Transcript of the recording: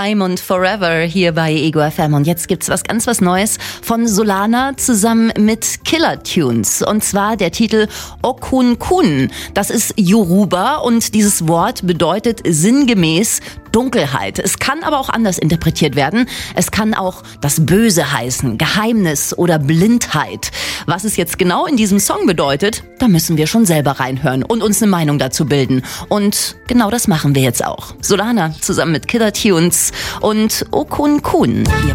Time und Forever hier bei Ego FM. Und jetzt gibt's was Neues von Solana zusammen mit Killer Tunes. Und zwar der Titel Okunkun. Das ist Yoruba und dieses Wort bedeutet sinngemäß Dunkelheit. Es kann aber auch anders interpretiert werden. Es kann auch das Böse heißen, Geheimnis oder Blindheit. Was es jetzt genau in diesem Song bedeutet, da müssen wir schon selber reinhören und uns eine Meinung dazu bilden. Und genau das machen wir jetzt auch. Solana zusammen mit Killer Tunes und Okunkun.